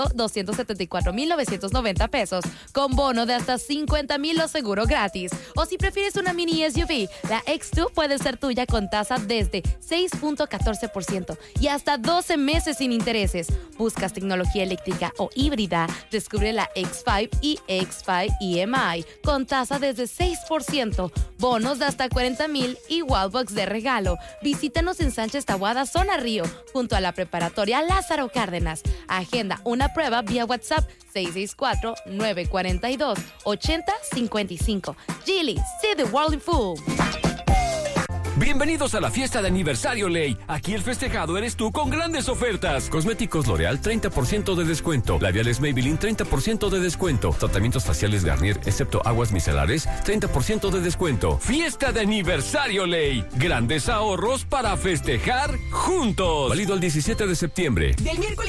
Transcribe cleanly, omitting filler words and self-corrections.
$274,990 pesos, con bono de hasta $50,000 o seguro gratis. O si prefieres una mini SUV, la X2 puede ser tuya con tasa desde 6.14% y hasta 12 meses sin intereses. ¿Buscas tecnología eléctrica o híbrida? Descubre la X5 y X5 EMI con tasa desde 6%, bonos de hasta $40,000 y Wildbox de regalo. Visítanos en Sánchez Taboada, Zona Río, junto a la preparatoria Lázaro Cárdenas. Agenda una prueba vía WhatsApp 664-942-8055. Geely, see the world in full. Bienvenidos a la fiesta de aniversario Ley. Aquí el festejado eres tú con grandes ofertas. Cosméticos L'Oreal, 30% de descuento. Labiales Maybelline, 30% de descuento. Tratamientos faciales Garnier, excepto aguas micelares, 30% de descuento. Fiesta de aniversario Ley. Grandes ahorros para festejar juntos. Válido el 17 de septiembre. Del miércoles